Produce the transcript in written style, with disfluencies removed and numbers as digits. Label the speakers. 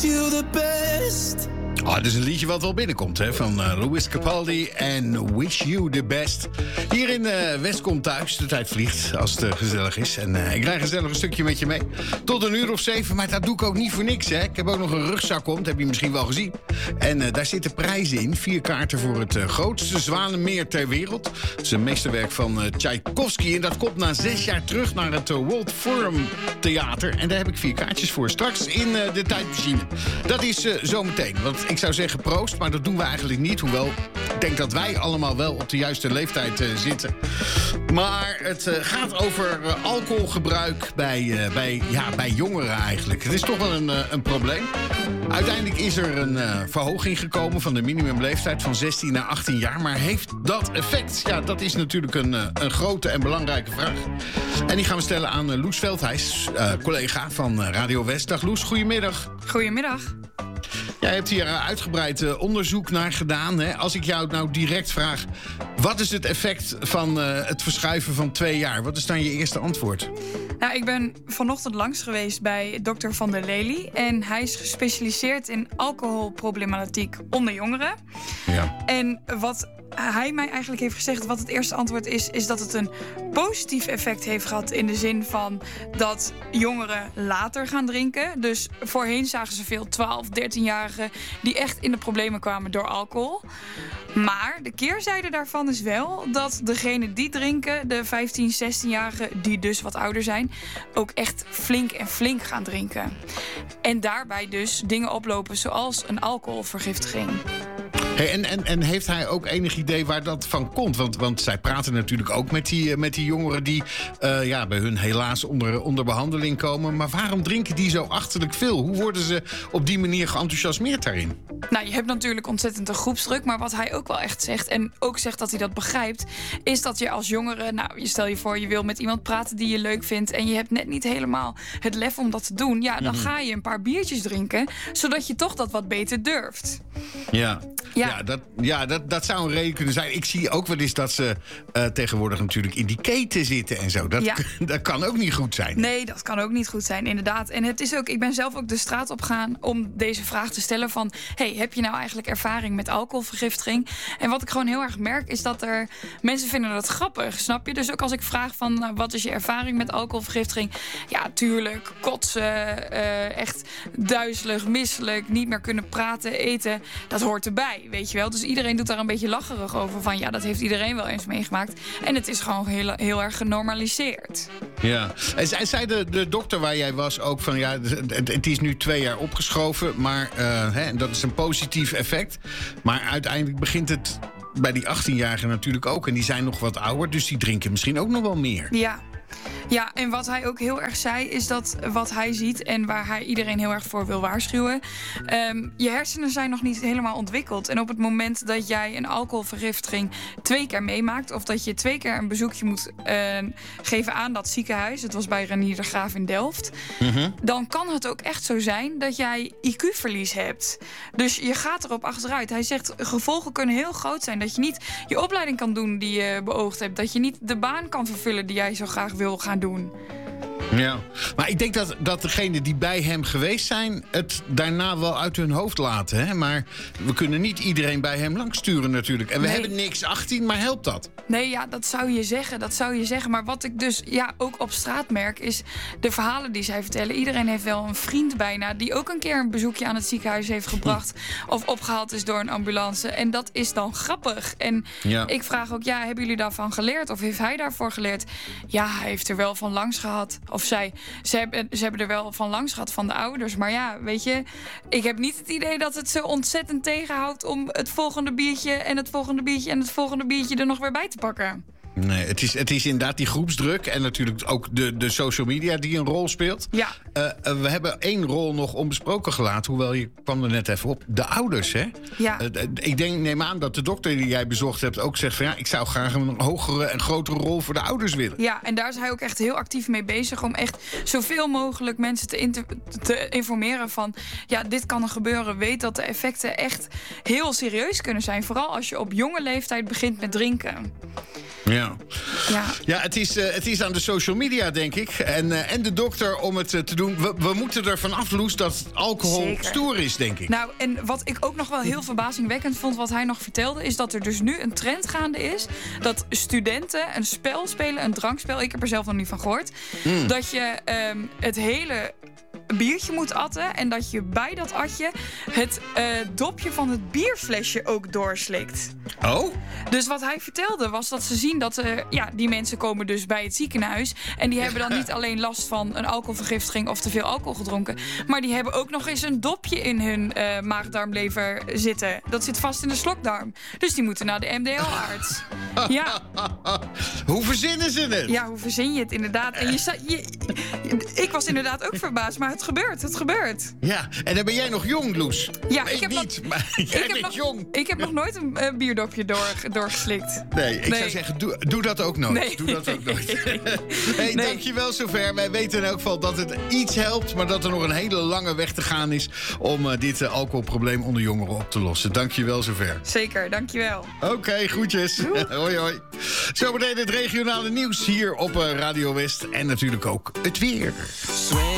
Speaker 1: you the best.
Speaker 2: Dit is een liedje wat wel binnenkomt, hè, van Louis Capaldi en Wish You the Best. Hier in Westcom thuis. De tijd vliegt als het gezellig is. En ik rijd gezellig een stukje met je mee. Tot 1:07, maar dat doe ik ook niet voor niks, hè. Ik heb ook nog een rugzak om, dat heb je misschien wel gezien. En daar zitten prijzen in. 4 kaarten voor het grootste zwanenmeer ter wereld. Het is een meesterwerk van Tchaikovsky. En dat komt na 6 jaar terug naar het World Forum Theater. En daar heb ik 4 kaartjes voor. Straks in de tijdmachine. Dat is zometeen. Want ik zou zeggen proost, maar dat doen we eigenlijk niet. Hoewel, ik denk dat wij allemaal wel op de juiste leeftijd zitten. Maar het gaat over alcoholgebruik bij jongeren eigenlijk. Het is toch wel een probleem. Uiteindelijk is er een verhoging gekomen van de minimumleeftijd van 16 naar 18 jaar. Maar heeft dat effect? Ja, dat is natuurlijk een grote en belangrijke vraag. En die gaan we stellen aan Loes Veldhuis, collega van Radio West. Dag Loes, goedemiddag.
Speaker 3: Goedemiddag.
Speaker 2: Jij hebt hier uitgebreid onderzoek naar gedaan. Hè? Als ik jou nou direct vraag, wat is het effect van het verschuiven van 2 jaar? Wat is dan je eerste antwoord?
Speaker 3: Nou, ik ben vanochtend langs geweest bij dokter Van der Lely. En hij is gespecialiseerd in alcoholproblematiek onder jongeren. Ja. En wat hij mij eigenlijk heeft gezegd, wat het eerste antwoord is dat het een positief effect heeft gehad in de zin van dat jongeren later gaan drinken. Dus voorheen zagen ze veel 12, 13-jarigen die echt in de problemen kwamen door alcohol. Maar de keerzijde daarvan is wel dat degenen die drinken, de 15, 16-jarigen die dus wat ouder zijn, ook echt flink gaan drinken. En daarbij dus dingen oplopen zoals een alcoholvergiftiging.
Speaker 2: Hey, en heeft hij ook enig idee waar dat van komt? Want zij praten natuurlijk ook met die jongeren die bij hun helaas onder behandeling komen. Maar waarom drinken die zo achterlijk veel? Hoe worden ze op die manier geenthousiasmeerd daarin?
Speaker 3: Nou, je hebt natuurlijk ontzettend een groepsdruk. Maar wat hij ook wel echt zegt, en ook zegt dat hij dat begrijpt, is dat je als jongere, nou, je stel je voor, je wil met iemand praten die je leuk vindt en je hebt net niet helemaal het lef om dat te doen. Ja, dan ga je een paar biertjes drinken, zodat je toch dat wat beter durft. Dat zou een reden kunnen zijn. Ik zie ook wel eens dat ze tegenwoordig natuurlijk in die keten zitten en zo. Dat kan ook niet goed zijn. Nee, dat kan ook niet goed zijn, inderdaad. En het is ook, ik ben zelf ook de straat op gegaan om deze vraag te stellen van, hey, heb je nou eigenlijk ervaring met alcoholvergiftiging? En wat ik gewoon heel erg merk is dat er mensen vinden dat grappig, snap je? Dus ook als ik vraag van, nou, wat is je ervaring met alcoholvergiftiging? Ja, tuurlijk, kotsen, echt duizelig, misselijk, niet meer kunnen praten, eten. Dat hoort erbij, weet je wel. Dus iedereen doet daar een beetje lacherig over van, ja, dat heeft iedereen wel eens meegemaakt. En het is gewoon heel erg genormaliseerd.
Speaker 2: Ja, en zei de dokter waar jij was ook van, ja, het is nu 2 jaar opgeschoven, maar dat is een positief effect. Maar uiteindelijk begint het bij die 18-jarigen natuurlijk ook. En die zijn nog wat ouder, dus die drinken misschien ook nog wel meer.
Speaker 3: Ja, en wat hij ook heel erg zei, is dat wat hij ziet en waar hij iedereen heel erg voor wil waarschuwen. Je hersenen zijn nog niet helemaal ontwikkeld. En op het moment dat jij een alcoholvergiftiging 2 keer meemaakt, of dat je 2 keer een bezoekje moet geven aan dat ziekenhuis, het was bij Renier de Graaf in Delft, dan kan het ook echt zo zijn dat jij IQ-verlies hebt. Dus je gaat erop achteruit. Hij zegt, gevolgen kunnen heel groot zijn. Dat je niet je opleiding kan doen die je beoogd hebt. Dat je niet de baan kan vervullen die jij zo graag wil gaan doen.
Speaker 2: Ja, maar ik denk dat degenen die bij hem geweest zijn het daarna wel uit hun hoofd laten. Hè? Maar we kunnen niet iedereen bij hem langssturen natuurlijk. En we hebben niks 18, maar helpt dat?
Speaker 3: Nee, ja, dat zou je zeggen. Maar wat ik dus ook op straat merk, is de verhalen die zij vertellen. Iedereen heeft wel een vriend bijna die ook een keer een bezoekje aan het ziekenhuis heeft gebracht. Of opgehaald is door een ambulance. En dat is dan grappig. En ik vraag ook, hebben jullie daarvan geleerd? Of heeft hij daarvoor geleerd? Ja, hij heeft er wel van langs gehad. Of ze hebben er wel van langs gehad van de ouders. Maar ja, weet je, ik heb niet het idee dat het ze ontzettend tegenhoudt om het volgende biertje en het volgende biertje en het volgende biertje er nog weer bij te pakken.
Speaker 2: Nee, het is inderdaad die groepsdruk en natuurlijk ook de social media die een rol speelt.
Speaker 3: Ja.
Speaker 2: We hebben 1 rol nog onbesproken gelaten, hoewel je kwam er net even op. De ouders, hè?
Speaker 3: Ja.
Speaker 2: Ik neem aan dat de dokter die jij bezocht hebt ook zegt van, ja, ik zou graag een hogere en grotere rol voor de ouders willen.
Speaker 3: Ja, en daar is hij ook echt heel actief mee bezig om echt zoveel mogelijk mensen te informeren van, ja, dit kan er gebeuren. Weet dat de effecten echt heel serieus kunnen zijn. Vooral als je op jonge leeftijd begint met drinken.
Speaker 2: Ja. Ja, het is aan de social media, denk ik. En de dokter om het te doen. We moeten ervan af, Loes, dat alcohol stoer is, denk ik.
Speaker 3: Nou, en wat ik ook nog wel heel verbazingwekkend vond, wat hij nog vertelde, is dat er dus nu een trend gaande is dat studenten een spel spelen, een drankspel. Ik heb er zelf nog niet van gehoord. Dat je het hele biertje moet atten en dat je bij dat atje het dopje van het bierflesje ook doorslikt.
Speaker 2: Oh?
Speaker 3: Dus wat hij vertelde was dat ze zien dat die mensen komen dus bij het ziekenhuis en die hebben dan niet alleen last van een alcoholvergiftiging of te veel alcohol gedronken, maar die hebben ook nog eens een dopje in hun maag-darmlever zitten. Dat zit vast in de slokdarm. Dus die moeten naar de MDL-arts. Ja.
Speaker 2: Hoe verzinnen ze het?
Speaker 3: Ja, hoe verzin je het inderdaad? En ik was inderdaad ook verbaasd, maar het gebeurt.
Speaker 2: Ja, en dan ben jij nog jong, Loes.
Speaker 3: Ja,
Speaker 2: ik bent jong.
Speaker 3: Ik heb nog nooit een bierdopje doorgeslikt.
Speaker 2: Nee, ik zou zeggen, doe dat ook nooit.
Speaker 3: Nee.
Speaker 2: Doe dat ook nooit. Hey, dankjewel zover. Wij weten in elk geval dat het iets helpt, maar dat er nog een hele lange weg te gaan is om dit alcoholprobleem onder jongeren op te lossen. Dankjewel zover.
Speaker 3: Zeker, dankjewel.
Speaker 2: Oké, groetjes. Hoi, hoi. Zometeen het regionale nieuws hier op Radio West. En natuurlijk ook het weer.